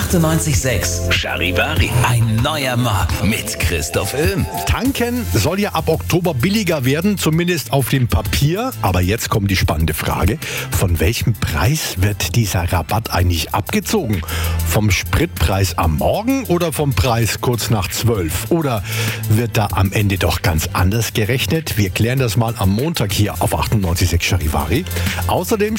98.6 Charivari. Ein neuer Markt mit Christoph Öhm. Tanken soll ja ab Oktober billiger werden, zumindest auf dem Papier. Aber jetzt kommt die spannende Frage, von welchem Preis wird dieser Rabatt eigentlich abgezogen? Vom Spritpreis am Morgen oder vom Preis kurz nach 12? Oder wird da am Ende doch ganz anders gerechnet? Wir klären das mal am Montag hier auf 98.6 Charivari. Außerdem